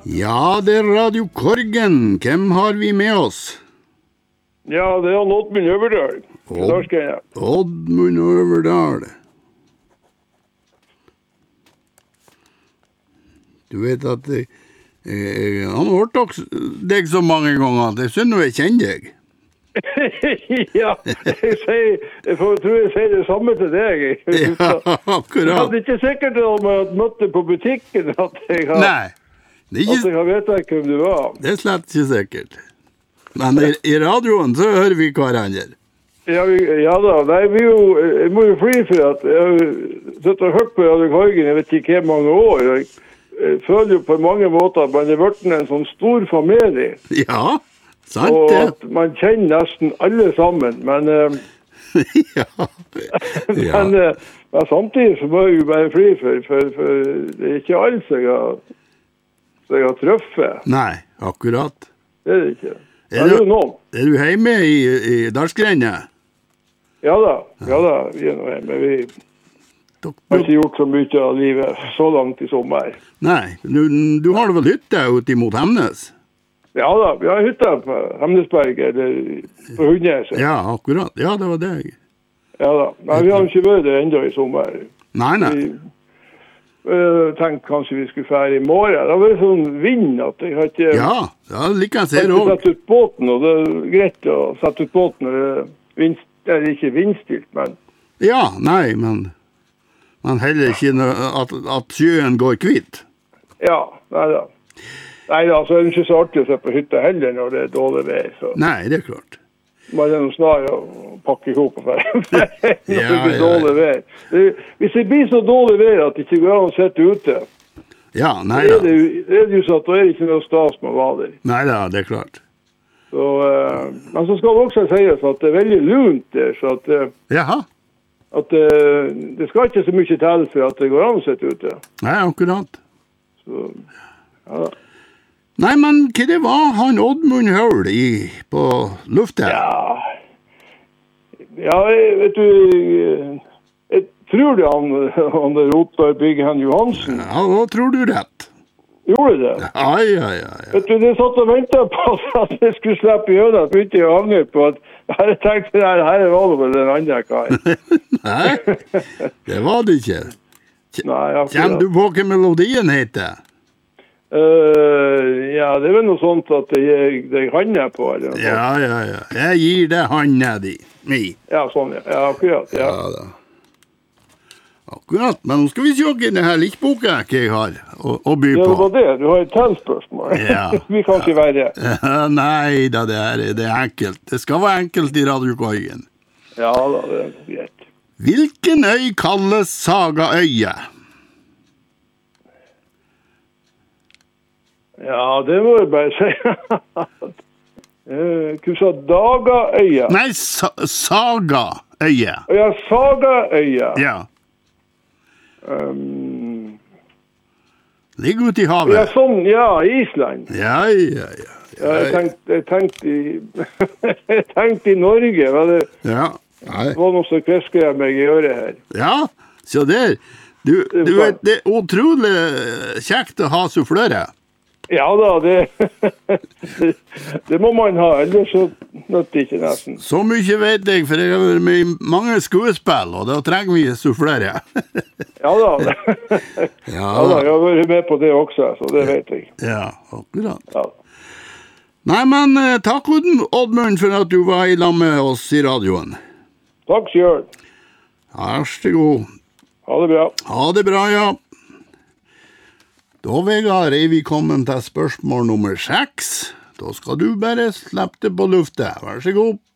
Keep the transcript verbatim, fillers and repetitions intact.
Ja, det er Radio Korgen. Hvem har vi med oss? Ja, det er Oddmund Øverdal. Odd, Oddmund Øverdal. Du vet at jeg, jeg, han har hørt deg så mange ganger at jeg synes jeg kjenner deg. Ja, jeg, sier, jeg får, tror jeg sier det samme til deg. Ja, akkurat. Jeg hadde ikke sikkert om jeg hadde møtt deg på butikken at jeg har, Nei, det er ikke, at jeg har vet hvem du var. Det er slett ikke sikkert. Men i, i radioen så hører vi hverandre. Ja, vi, ja da, nei, vi jo, jeg må jo fly for at jeg har sett og hørt på Radio Korgen, jeg vet ikke hvor mange år. Jeg, jeg føler jo på mange måter at man er vært en sånn stor familie. Ja, sant og det. at man kjenner nesten alle sammen, men, ja. Ja. men, men samtidig så må jeg jo bare fly for, for, for det er ikke alt som jeg har, som jeg har truffet. Nei, akkurat. Det er det ikke. Er det er du, jo noen. Er du hjemme i, i Dalsgrendet? Ja da, ja da, vi er nå hjemme. Vi har ikke gjort så mye av livet så langt i sommer. Nei, du, du har vel hytte ut imot Hemnes? Ja da, vi har hytte på Hemnesberg, eller på Hundnes. Ja, akkurat. Ja, det var det. Ja da, men vi har ikke vært der enda i sommer. Nei, nei. Vi uh, tenkte kanskje vi skulle fære i morgen. Det var sånn vind at jeg har ikke... Ja, ja like jeg ser også. også. Sett ut båten, og det er greit å sette ut båten når det er, vind, det er ikke vindstilt, men... Ja, nei, men... Man heller ikke at, at sjøen går kvitt. Ja, nei da. Nei da, så er det ikke så artig å se på hytta heller når det er dårlig vær. Så. Nei, det er klart. Man er noe snar å pakke ihop for når det ja, blir dårlig vær. Det, hvis det blir så dårlig vær at det ikke går an å sette ute, ja, nei da. Da. Det, det er jo så at da er det ikke noe stas med å være der. Nei da, det er klart. Så, uh, men så skal det også sies at det er veldig lunt der, så at... Uh, Jaha. At uh, det skal ikke så mye til for at det går an å sette ute. Nei, akkurat. Så, ja da. Nei, men hva det var han Oddmund Høl i på luftet? Ja, ja jeg, vet du, jeg, jeg tror det han, han der Ottar Byggen Johansen. Ja, da tror du rett. Gjorde det? Ja, ja, ja. ja. Vet du, det satt og ventet på at jeg skulle slippe i øynene, begynte jeg å angre på at jeg tenkte her, her var det vel den andre kar. Nei, det var det ikke. Nei, kjenner du på hva melodien heter? Uh, ja, det er vel noe sånt at det gir deg handa på, eller noe. Ja, ja, ja. Jeg gir deg handa di. Mi. Ja, sånn, ja. Ja, akkurat, ja. Ja, da. Akkurat, men nå skal vi se hva denne littboka jeg har å, å by på. Ja, det var det. Du har et tellspørsmål. Ja. Vi kan ikke være det. Ja, nei da, det er, det er enkelt. Det skal være enkelt i Radio Korgen. Ja da, det er greit. Hvilken øy kalles Sagaøye? Ja, det må jeg bare si. Hva sa Dagaøya? Nei, sa Sagaøye. Ja, Sagaøya. Ja. Um, Ligger ute i havet. ja, sånn, ja, Island. Ja, ja, ja. Ja, jeg tenkte, jeg tenkte i, jeg tenkte i Norge, var det, Ja. Nei. det var noe som kvisker meg i øret her. Ja, så der. Du, du vet, det er utrolig kjekt å ha suffløre. Ja da, det, det, det må man ha, ellers så nøtter ikke nesten. Så mye vet jeg, for jeg har vært med i mange skuespill, og da trenger vi suffløre. Ja da, Ja, ja da, jeg har vært med på det også, så det vet jeg. Ja, akkurat. Ja. Nei, men eh, takk Oddmund for at du var i lag med oss i radioen. Takk selv. Vær så god. Ha det bra. Ha det bra, ja. Da, Vegard, er vi kommet til spørsmål nummer seks. Da skal du bare slippe det på luftet. Vær så god.